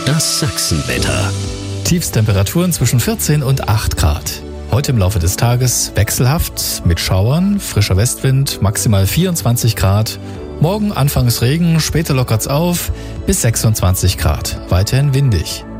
Das Sachsenwetter. Tiefstemperaturen zwischen 14 und 8 Grad. Heute im Laufe des Tages wechselhaft mit Schauern, frischer Westwind, maximal 24 Grad. Morgen anfangs Regen, später lockert's auf bis 26 Grad. Weiterhin windig.